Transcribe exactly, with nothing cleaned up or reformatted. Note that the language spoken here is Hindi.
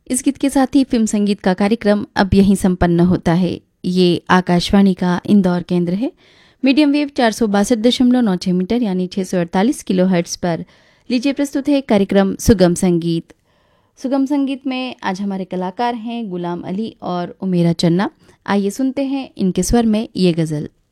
इस गीत के साथ ही फिल्म संगीत का कार्यक्रम अब यहीं संपन्न होता है। ये आकाशवाणी का इंदौर केंद्र है। मीडियम वेव चार सौ बासठ दशमलव नौ छह मीटर यानी छः सौ अड़तालीस किलो हर्ट्ज पर लीजिए प्रस्तुत है कार्यक्रम सुगम संगीत। सुगम संगीत में आज हमारे कलाकार हैं गुलाम अली और उमेरा चन्ना। आइए सुनते हैं इनके स्वर में ये गज़ल।